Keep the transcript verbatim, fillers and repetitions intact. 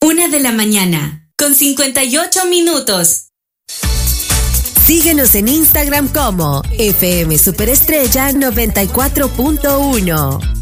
Una de la mañana, con cincuenta y ocho minutos. Síguenos en Instagram como F M Superestrella noventa y cuatro punto uno.